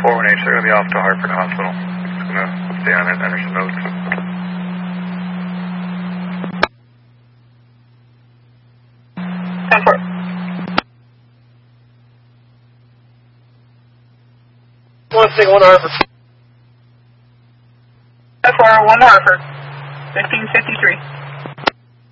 418, they're going to be off to Hartford Hospital. Just going to stay on it, enter some notes. Comfort. One thing, 1 Hartford. F4, 1 Hartford. 1553.